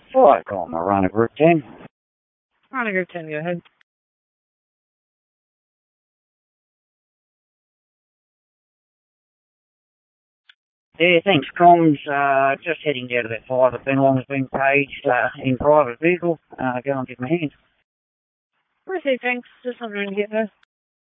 Flight call, Runner Group 10. Runner Group 10, go ahead. Yeah, thanks, comms. Just heading down to that 5 that Benelong's been paged in private vehicle. Go and give me a hand. Received, thanks. Just wondering to get there.